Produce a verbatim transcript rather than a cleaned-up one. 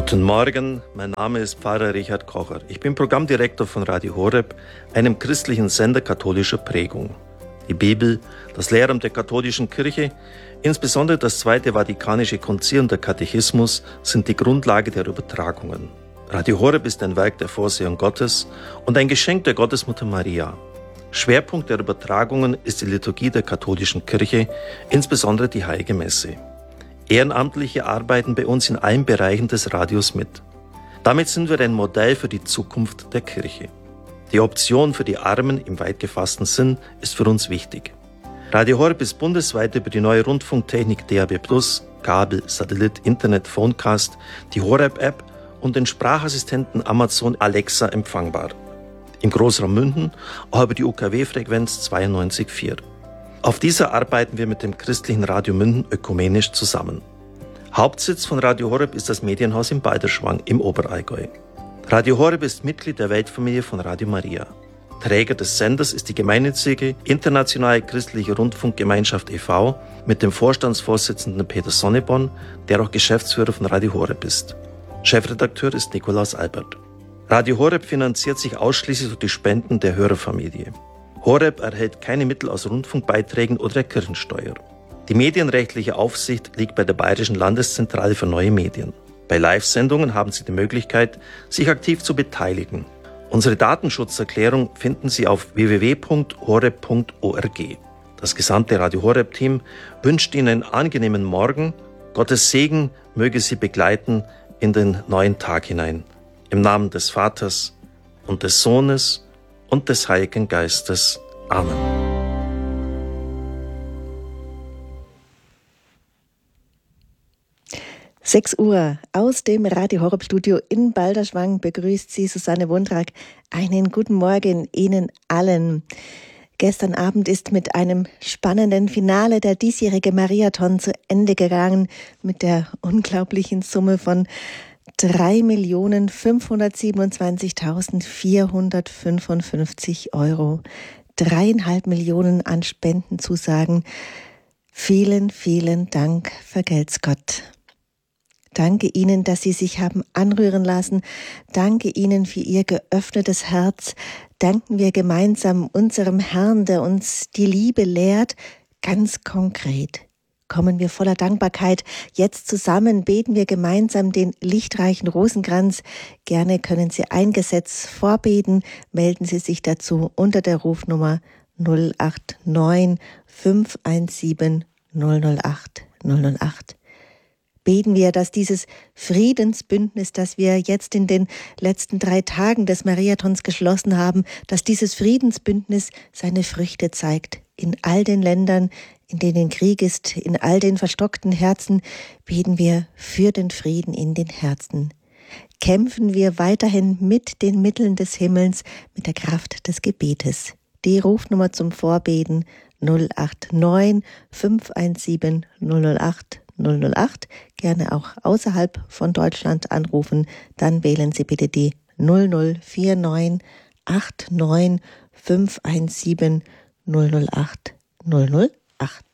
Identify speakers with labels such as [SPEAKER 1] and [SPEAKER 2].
[SPEAKER 1] Guten Morgen, mein Name ist Pfarrer Richard Kocher. Ich bin Programmdirektor von Radio Horeb, einem christlichen Sender katholischer Prägung. Die Bibel, das Lehramt der katholischen Kirche, insbesondere das Zweite Vatikanische Konzil und der Katechismus sind die Grundlage der Übertragungen. Radio Horeb ist ein Werk der Vorsehung Gottes und ein Geschenk der Gottesmutter Maria. Schwerpunkt der Übertragungen ist die Liturgie der katholischen Kirche, insbesondere die Heilige Messe. Ehrenamtliche arbeiten bei uns in allen Bereichen des Radios mit. Damit sind wir ein Modell für die Zukunft der Kirche. Die Option für die Armen im weit gefassten Sinn ist für uns wichtig. Radio Horeb ist bundesweit über die neue Rundfunktechnik D A B plus, Kabel, Satellit, Internet, Phonecast, die Horeb-App und den Sprachassistenten Amazon Alexa empfangbar. Im Großraum München auch über die U K W-Frequenz zweiundneunzig Komma vier. Auf dieser arbeiten wir mit dem christlichen Radio München ökumenisch zusammen. Hauptsitz von Radio Horeb ist das Medienhaus in Balderschwang im Oberallgäu. Radio Horeb ist Mitglied der Weltfamilie von Radio Maria. Träger des Senders ist die gemeinnützige Internationale Christliche Rundfunkgemeinschaft e V mit dem Vorstandsvorsitzenden Peter Sonneborn, der auch Geschäftsführer von Radio Horeb ist. Chefredakteur ist Nikolaus Albert. Radio Horeb finanziert sich ausschließlich durch die Spenden der Hörerfamilie. Horeb erhält keine Mittel aus Rundfunkbeiträgen oder der Kirchensteuer. Die medienrechtliche Aufsicht liegt bei der Bayerischen Landeszentrale für neue Medien. Bei Live-Sendungen haben Sie die Möglichkeit, sich aktiv zu beteiligen. Unsere Datenschutzerklärung finden Sie auf w w w punkt horeb punkt org. Das gesamte Radio Horeb-Team wünscht Ihnen einen angenehmen Morgen. Gottes Segen möge Sie begleiten in den neuen Tag hinein. Im Namen des Vaters und des Sohnes und des Heiligen Geistes. Amen.
[SPEAKER 2] sechs Uhr aus dem Radio Horeb Studio in Balderschwang begrüßt Sie Susanne Wondrak. Einen guten Morgen Ihnen allen. Gestern Abend ist mit einem spannenden Finale der diesjährige Mariathon zu Ende gegangen mit der unglaublichen Summe von drei Millionen fünfhundertsiebenundzwanzigtausendvierhundertfünfundfünfzig Euro. Dreieinhalb Millionen an Spendenzusagen. Vielen, vielen Dank, vergelt's Gott. Danke Ihnen, dass Sie sich haben anrühren lassen. Danke Ihnen für Ihr geöffnetes Herz. Danken wir gemeinsam unserem Herrn, der uns die Liebe lehrt, ganz konkret. Kommen wir voller Dankbarkeit jetzt zusammen, beten wir gemeinsam den lichtreichen Rosenkranz. Gerne können Sie ein Gesetz vorbeten, melden Sie sich dazu unter der Rufnummer null acht neun fünf eins sieben null null acht null null acht. Beten wir, dass dieses Friedensbündnis, das wir jetzt in den letzten drei Tagen des Mariathons geschlossen haben, dass dieses Friedensbündnis seine Früchte zeigt in all den Ländern, in denen Krieg ist, in all den verstockten Herzen, beten wir für den Frieden in den Herzen. Kämpfen wir weiterhin mit den Mitteln des Himmels, mit der Kraft des Gebetes. Die Rufnummer zum Vorbeten null acht neun fünf eins sieben null null acht null null acht. Gerne auch außerhalb von Deutschland anrufen. Dann wählen Sie bitte die null null vier neun acht neun fünf eins sieben null null acht null null acht.